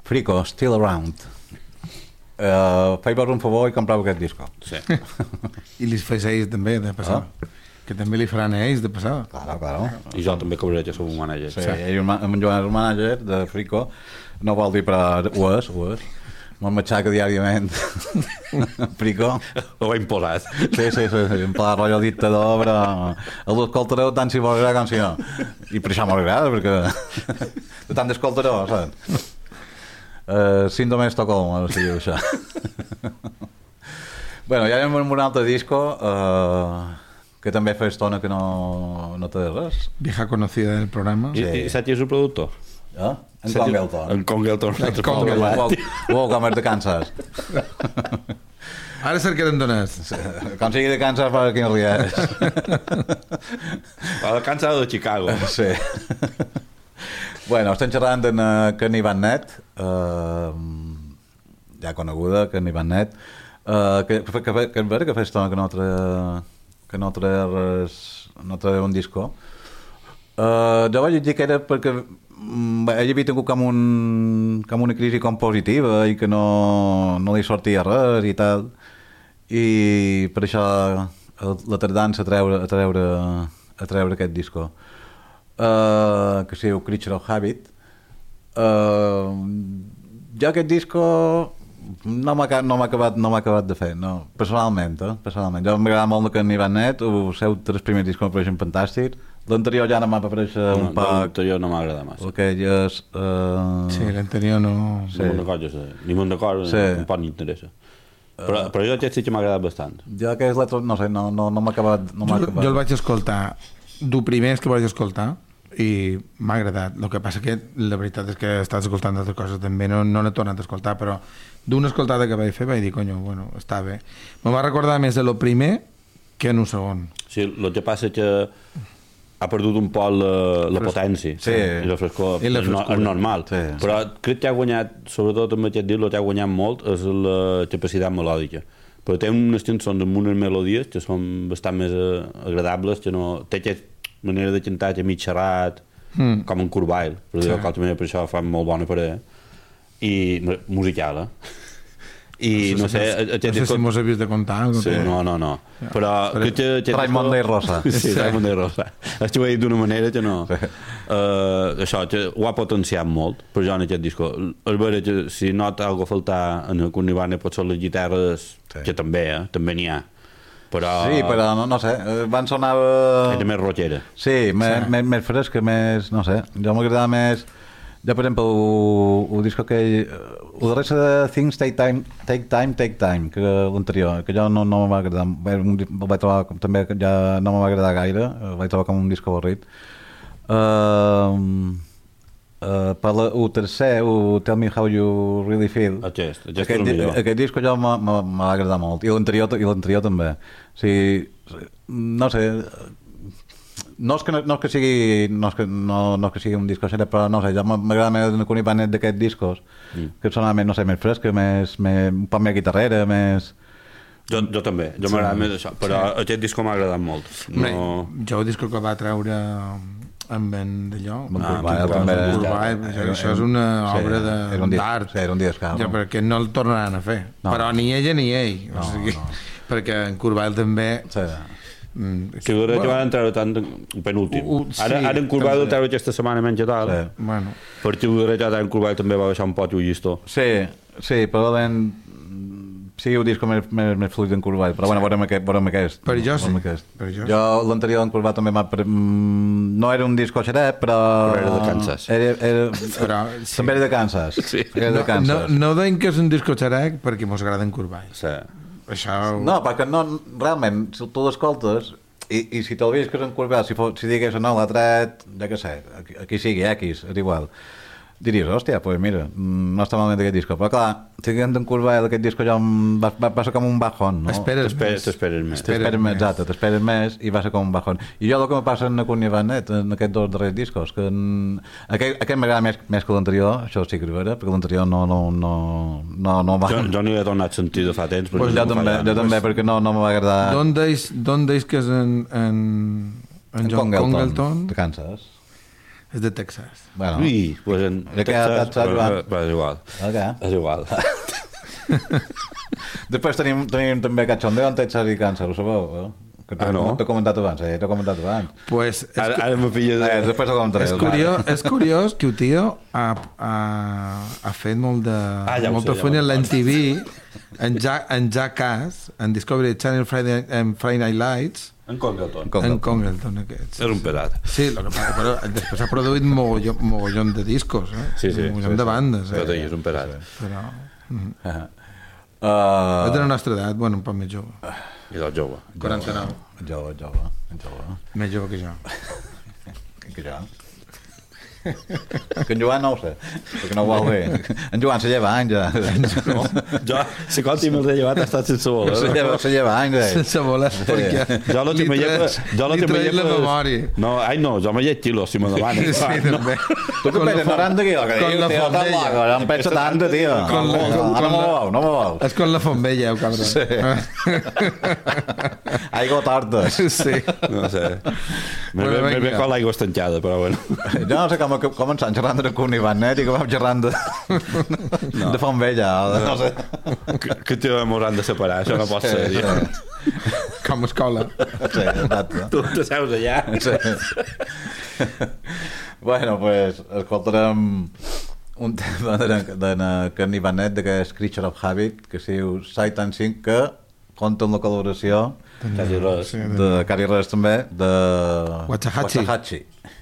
Frico, Still Around. Feia-vos un favor i comprava aquest disco. Sí. I li fes ells també de passada. Que també li faran a ells de passada. Claro. I jo també cobraré que sou un manager. Sí, ell, en Joan és un manager de Frico, no vol dir però ho és. Me'l matxaca diàriament. Frico. Ho he imposat. Sí, en pla rotllo dictador, però l'escoltareu tant si vol agradar com si no. I per això m'agrada, perquè de tant d'escoltareu, saps? Síndrome d'Estocolm, ara sí, això. Bueno, ja anem amb un altre disco que també fa estona que no té res. Vieja conocida del programa. I saps qui és el productor? En Congleton. En Congleton. Com és de Kansas. Ara cercarem d'on és. Com sigui de Kansas, per aquí no ries. El Kansas de Chicago. Sí. Bueno, estem xerrant amb Kenny Van Nett, ja coneguda, Kenny Van Nett, que fa estona que no treia un disco. Jo vaig dir que era perquè ell havia tingut com una crisi compositiva i que no li sortia res i tal, i per això la tardança a treure aquest disco. Que es diu Creature of Habit. Jo aquest disco no m'ha acabat de fer, no, personalment. Jo m'agrada molt que Kenny Van Nett, els seus 3 primers discos m'apareixen fantàstics. L'anterior ja no m'ha apareixer un poc. L'anterior no m'agrada massa. Aquell és... Sí, l'anterior no... Ni m'ho d'acord, un poc n'interessa. Però jo aquest sí que m'ha agradat bastant. Jo aquest letro, no sé, no m'ha acabat. Jo el vaig escoltar, du primers que vaig escoltar, i m'ha agradat. El que passa que la veritat és que he estat escoltant altres coses també, no n'he tornat a escoltar, però d'una escoltada que vaig fer vaig dir, conyo, bueno, està bé. Me va recordar més de lo primer que en un segon. Sí, el que passa que ha perdut un poc la potència i la frescor. És normal. Sí. Però crec que ha guanyat, sobretot amb aquest disc, el que ha guanyat molt és la capacitat melòdica. Però té unes cançons amb unes melodies que són bastant més agradables, que no... Té aquesta manera de cantar que mig xerrat, com en Kurt Weill, per dir-ho d'altra manera, per això fa molt bona parella, i musical, I no sé... No sé si mos havies de contar. Sí, no. Però... Raimon de Rosa. Sí, Raimon de Rosa. Això ho he dit d'una manera que no... Això, ho ha potenciat molt, per jo en aquest disco. És vera que si nota alguna cosa faltar en el Kenny Van Nett pot ser les guitarres, que també n'hi ha. Però... Sí, però no sé, van sonar... Era més rockera. Sí, més fresca, més... No sé, jo m'agradava més... Jo, per exemple, el disco que... El darrer de Things Take Time, que l'anterior, que jo no me va agradar. El vaig trobar també que ja no me va agradar gaire, el vaig trobar com un disco avorrit. Per el tercer, el Tell Me How You Really Feel, aquest disco jo m'ha agradat molt, i l'anterior també. O sigui, no sé, no és que sigui un disco sèrie, però no sé, ja m'agrada més una Kenny Van Nett d'aquests discos, que sonava més, no sé, més fresca, un poc més guitarrera, més... Jo també, jo m'agrada més això, però aquest disco m'ha agradat molt. Jo el disco que va treure amb en d'allò, això és una obra d'art, perquè no el tornaran a fer, però ni ella ni ell, perquè en Kurt Weill també... Que jo van treure tant penúltim. Ara en Kurt Weill el treure aquesta setmana menys i tal, perquè en Kurt Weill també va baixar un pot el llistó. Sí, però sigui un disco més fluid en Kurt Weill, però bueno, veurem aquest. Per jo sí. Jo l'anterior en Kurt Weill també no era un disco xerep, però era de Kansas. També era de Kansas. No deim que és un disco xerep perquè mos agrada en Kurt Weill. No, perquè realment, si tu l'escoltes i si te'l vist que és en Kurt Weill, si digués no, l'ha tret, ja que sé, aquí sigui X, és igual, diries, hòstia, doncs mira, no està malament aquest disco, però clar, si diguem en Kurt Weill aquest disco ja va ser com un bajón, no? T'esperes més. T'esperes més i va ser com un bajón. I jo el que me passa en Kenny Van Nett, en aquests dos darrers discos, que aquest m'agrada més que l'anterior, això sí que és vera, perquè l'anterior no va... Jo no hi he tornat a sentir de fa temps. Jo també, perquè no m'ha agradat... D'on deis que és en Congleton? De Kansas. És de Texas. Bueno. Ui, pues en Texas... Però és igual. Okay. És igual. Després tenim també Cachondeo en Texas i Càncer, ho sabeu? Que t'he comentat abans, t'he comentat abans. Pues ara me pilles... Després ho comentaré. És curiós que el tio ha fet molt de... molta feina en l'MTV, en Jackass, en Discovery Channel Friday Night Lights, en Congleton. En Congleton, aquests. És un pesat. Sí, però després ha produït mogollon de discos, Sí. Mogollon de bandes. Però és un pesat. Però... és de la nostra edat, bueno, un poc més jove. I del jove. 49. Jove. Més jove que jo. Que jo. Que en Joan no ho sé, perquè no ho vol bé. En Joan se lleva anys, ja. No, jo, si quan t'hi m'he llevat, ha estat sense voler. Se lleva anys, Sense voler, perquè jo la li traït la memòria. No, jo me lleig quilos, si me demanes. Sí, també. Tu que peses 90 quilos, que dius, tio, tan loco, em pesa tant, tio. No me vol. És con la fombella, cabrón. Sí. Aigua torta. Sí. No sé. Més bé quan l'aigua estancada, però bueno. Jo no sé com començant xerrant de Cun i Benet i que vam xerrant de Fontvella. No sé. Que te m'hauran de separar, això no pot ser. Sí. Com a escola. Sí, exacte. Tu te seus allà. Sí. Bueno, pues escoltarem un tema de Cun i Benet, que és Creature of Habit, que es diu Sight and Sync, que compta amb la col·laboració de Cari Res també, de Waxahachie.